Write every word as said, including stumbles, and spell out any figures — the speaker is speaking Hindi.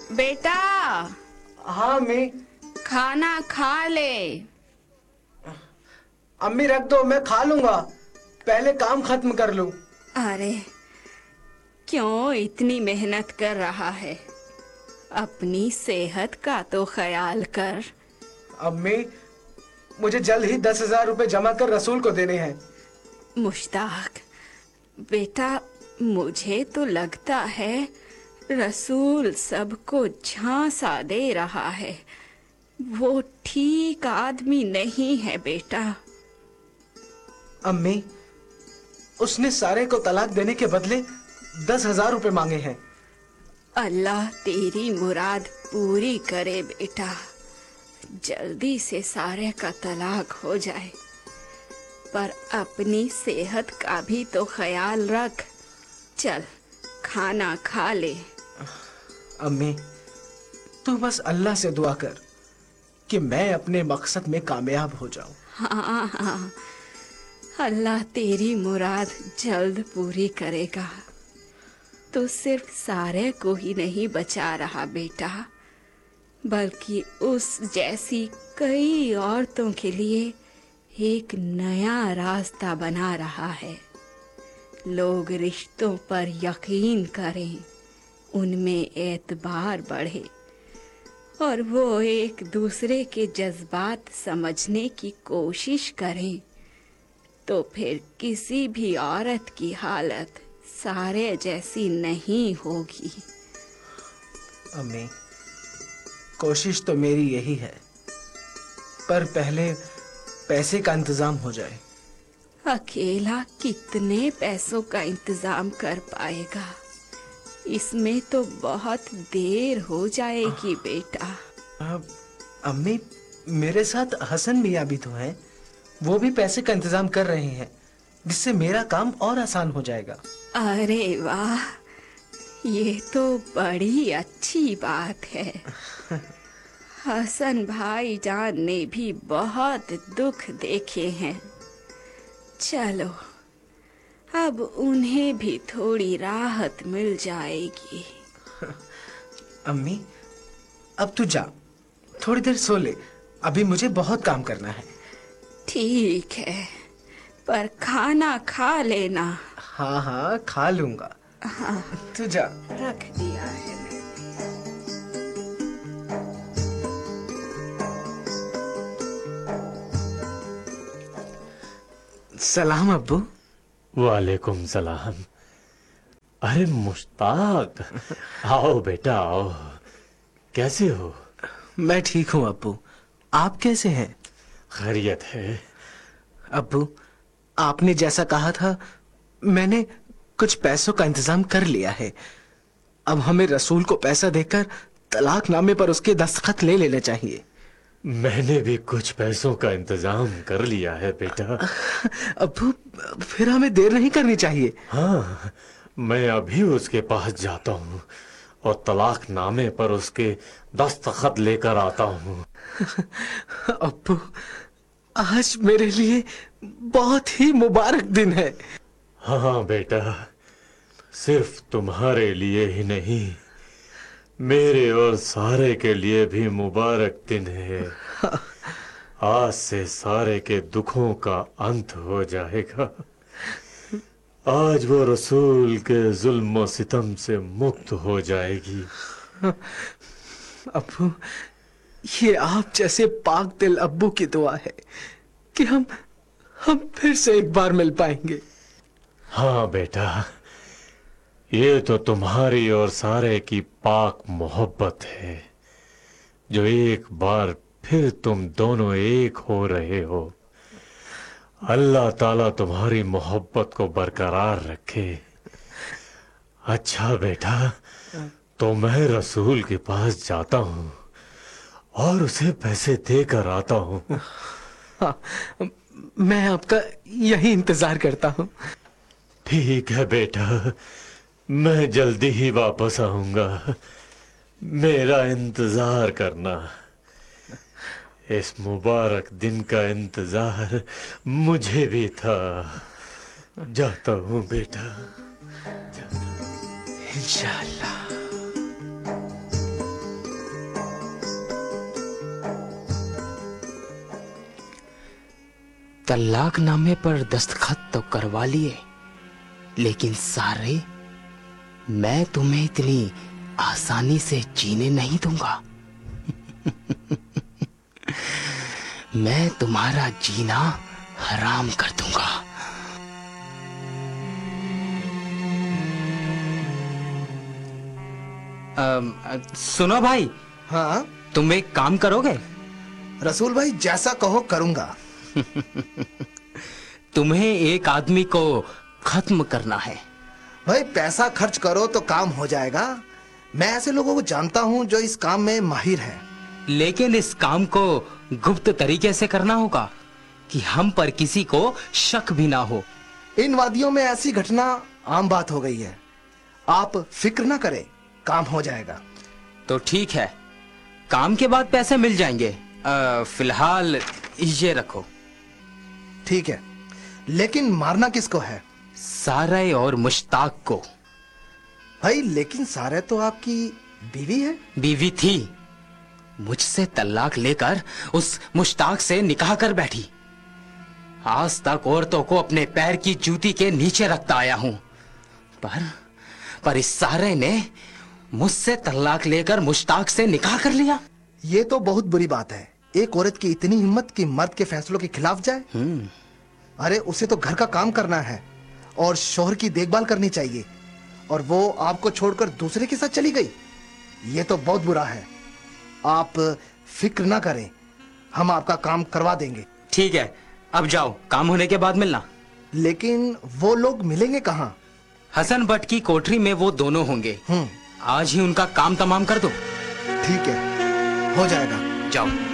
बेटा। हाँ अम्मी। खाना खा ले। अम्मी रख दो, मैं खा लूंगा, पहले काम खत्म कर लूं। अरे क्यों इतनी मेहनत कर रहा है? अपनी सेहत का तो ख्याल कर। अम्मी, मुझे जल्द ही दस हजार रुपए जमा कर रसूल को देने हैं। मुश्ताक बेटा, मुझे तो लगता है रसूल सबको झांसा दे रहा है। वो ठीक आदमी नहीं है बेटा। अम्मी, उसने सारे को तलाक देने के बदले दस हजार रुपए मांगे हैं। अल्लाह तेरी मुराद पूरी करे बेटा। जल्दी से सारे का तलाक हो जाए, पर अपनी सेहत का भी तो ख्याल रख। चल खाना खा ले। अम्मी, तू बस अल्लाह से दुआ कर कि मैं अपने मकसद में कामयाब हो जाऊं। हाँ हाँ, अल्लाह तेरी मुराद जल्द पूरी करेगा। तो सिर्फ सारे को ही नहीं बचा रहा बेटा, बल्कि उस जैसी कई औरतों के लिए एक नया रास्ता बना रहा है। लोग रिश्तों पर यकीन करें, उनमें एतबार बढ़े और वो एक दूसरे के जज्बात समझने की कोशिश करें, तो फिर किसी भी औरत की हालत सारे जैसी नहीं होगी। अम्मी, कोशिश तो मेरी यही है, पर पहले पैसे का इंतजाम हो जाए। अकेला कितने पैसों का इंतजाम कर पाएगा? इसमें तो बहुत देर हो जाएगी बेटा। अब, अम्मी, मेरे साथ हसन मियाँ भी तो हैं, वो भी पैसे का इंतजाम कर रहे हैं, जिससे मेरा काम और आसान हो जाएगा। अरे वाह, ये तो बड़ी अच्छी बात है। हसन भाईजान ने भी बहुत दुख देखे हैं। चलो, अब उन्हें भी थोड़ी राहत मिल जाएगी। अम्मी, अब तू जा, थोड़ी देर सो ले, अभी मुझे बहुत काम करना है। ठीक है, पर खाना खा लेना। हाँ हाँ, खा लूंगा। हाँ, तू जा। रख दिया है मैंने। सलाम अब्बू। वालेकुम सलाम। अरे मुश्ताक, आओ बेटा आओ। कैसे हो? मैं ठीक हूँ अब्बू, आप कैसे हैं? खैरियत है। अब्बू, आपने जैसा कहा था, मैंने कुछ पैसों का इंतजाम कर लिया है। अब हमें रसूल को पैसा देकर तलाकनामे पर उसके दस्तखत ले लेने चाहिए। मैंने भी कुछ पैसों का इंतजाम कर लिया है बेटा। अब्बू, फिर हमें देर नहीं करनी चाहिए। हाँ, मैं अभी उसके पास जाता हूँ और तलाकनामे पर उसके दस्तखत लेकर आता हूँ। अब्बू, आज मेरे लिए बहुत ही मुबारक दिन है। हाँ बेटा, सिर्फ तुम्हारे लिए ही नहीं, मेरे और सारे के लिए भी मुबारक दिन है। आज से सारे के दुखों का अंत हो जाएगा। आज वो रसूल के जुल्म और सितम से मुक्त हो जाएगी। अब्बू, ये आप जैसे पाक दिल अब्बू की दुआ है कि हम हम फिर से एक बार मिल पाएंगे। हाँ बेटा, ये तो तुम्हारी और सारे की पाक मोहब्बत है, जो एक बार फिर तुम दोनों एक हो रहे हो। अल्लाह ताला तुम्हारी मोहब्बत को बरकरार रखे। अच्छा बेटा, तो मैं रसूल के पास जाता हूँ और उसे पैसे देकर आता हूँ। हाँ, मैं आपका यही इंतजार करता हूँ। ठीक है बेटा, मैं जल्दी ही वापस आऊंगा, मेरा इंतजार करना। इस मुबारक दिन का इंतजार मुझे भी था। जाता हूँ बेटा, जाता हूँ। इंशाअल्लाह। तलाकनामे पर दस्तखत तो करवा लिए, लेकिन सारे मैं तुम्हें इतनी आसानी से जीने नहीं दूंगा। मैं तुम्हारा जीना हराम कर दूंगा। आ, सुनो भाई। हाँ तुम एक काम करोगे? रसूल भाई जैसा कहो करूंगा। तुम्हें एक आदमी को खत्म करना है। भाई पैसा खर्च करो तो काम हो जाएगा। मैं ऐसे लोगों को जानता हूं जो इस काम में माहिर हैं। लेकिन इस काम को गुप्त तरीके से करना होगा कि हम पर किसी को शक भी ना हो। इन वादियों में ऐसी घटना आम बात हो गई है। आप फिक्र ना करें, काम हो जाएगा। तो ठीक है, काम के बाद पैसे मिल जाएंगे। आ, फिलहाल ये रखो। ठीक है, लेकिन मारना किसको है? सारे और मुश्ताक को। भाई लेकिन सारे तो आपकी बीवी है। बीवी थी, मुझसे तलाक लेकर उस मुश्ताक से निकाह कर बैठी। आज तक औरतों को अपने पैर की जूती के नीचे रखता आया हूं, पर पर इस सारे ने मुझसे तलाक लेकर मुश्ताक से निकाह कर लिया। ये तो बहुत बुरी बात है। एक औरत की इतनी हिम्मत कि मर्द के फैसलों के खिलाफ जाए। अरे उसे तो घर का काम करना है और शौहर की देखभाल करनी चाहिए, और वो आपको छोड़कर दूसरे के साथ चली गई। ये तो बहुत बुरा है। आप फिक्र ना करें, हम आपका काम करवा देंगे। ठीक है, अब जाओ, काम होने के बाद मिलना। लेकिन वो लोग मिलेंगे कहाँ? हसन भट्ट की कोठरी में वो दोनों होंगे। हम्म आज ही उनका काम तमाम कर दो। ठीक है, हो जाएगा। जाओ।